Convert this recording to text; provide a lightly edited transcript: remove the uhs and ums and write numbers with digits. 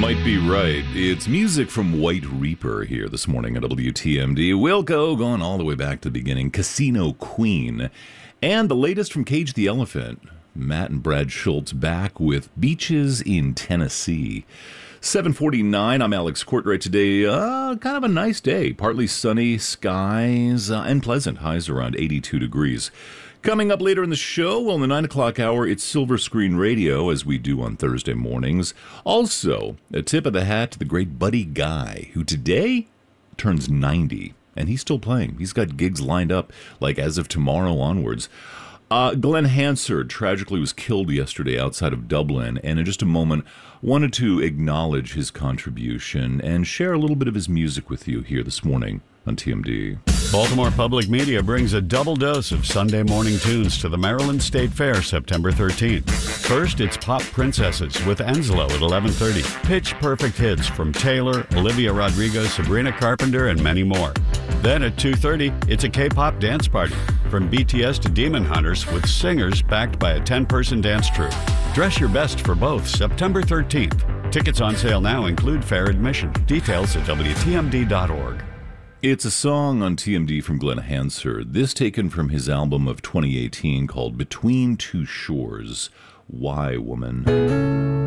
might be right. It's music from White Reaper here this morning at WTMD. Wilco going all the way back to the beginning. Casino Queen. And the latest from Cage the Elephant. Matt and Brad Schultz back with Beaches in Tennessee. 7:49, I'm Alex Courtwright today. Kind of a nice day. Partly sunny skies and pleasant. Highs around 82 degrees. Coming up later in the show, well, in the 9 o'clock hour, it's Silver Screen Radio, as we do on Thursday mornings. Also, a tip of the hat to the great Buddy Guy, who today turns 90, and he's still playing. He's got gigs lined up, like as of tomorrow onwards. Glenn Hansard tragically was killed yesterday outside of Dublin, and in just a moment, wanted to acknowledge his contribution and share a little bit of his music with you here this morning on TMD. Baltimore Public Media brings a double dose of Sunday morning tunes to the Maryland State Fair September 13th. First, it's Pop Princesses with Enslow at 11:30. Pitch Perfect hits from Taylor, Olivia Rodrigo, Sabrina Carpenter, and many more. Then at 2:30, it's a K-pop dance party from BTS to Demon Hunters with singers backed by a 10-person dance troupe. Dress your best for both September 13th. Tickets on sale now include fair admission. Details at WTMD.org. It's a song on TMD from Glenn Hansard, this taken from his album of 2018 called Between Two Shores. Why, Woman?